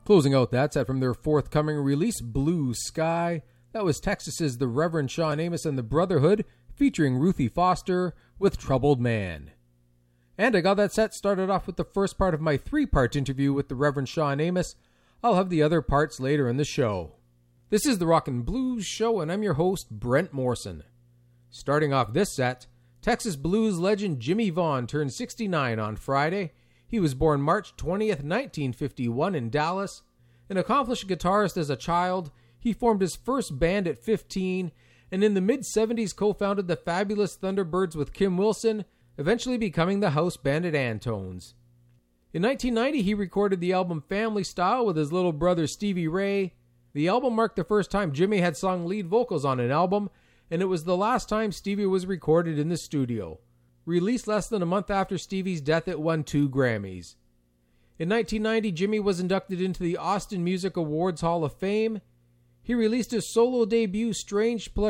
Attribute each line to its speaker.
Speaker 1: Closing out that set from their forthcoming release, Blue Sky, that was Texas's The Reverend Sean Amos and the Brotherhood, featuring Ruthie Foster with Troubled Man. And I got that set started off with the first part of my 3-part interview with the Reverend Sean Amos. I'll have the other parts later in the show. This is the Rockin' Blues Show, and I'm your host, Brent Morrison. Starting off this set, Texas blues legend Jimmy Vaughn turned 69 on Friday. He was born March 20th, 1951 in Dallas. An accomplished guitarist as a child, he formed his first band at 15, and in the mid-70s co-founded the Fabulous Thunderbirds with Kim Wilson, eventually becoming the house band at Antone's. In 1990, he recorded the album Family Style with his little brother Stevie Ray. The album marked the first time Jimmy had sung lead vocals on an album, and it was the last time Stevie was recorded in the studio. Released less than a month after Stevie's death, it won 2 Grammys. In 1990, Jimmy was inducted into the Austin Music Awards Hall of Fame. He released his solo debut, Strange Pleasure,